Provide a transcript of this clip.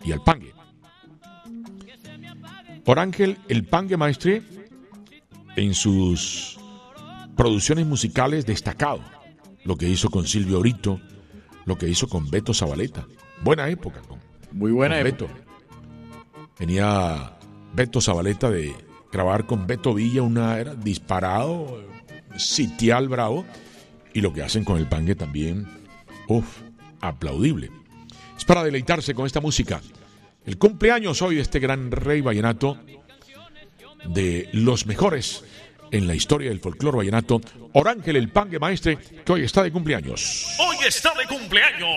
y al pangue. Orángel el Pangue Maestre, en sus producciones musicales, destacado. Lo que hizo con Silvio Brito, lo que hizo con Beto Zabaleta. Buena época. Muy buena época. Beto. Venía Beto Zabaleta de grabar con Beto Villa, era disparado, sitial bravo. Y lo que hacen con el pangue también, aplaudible. Es para deleitarse con esta música. El cumpleaños hoy de este gran rey vallenato, de los mejores en la historia del folclore vallenato, Orángel el Pangue Maestre, que hoy está de cumpleaños. Hoy está de cumpleaños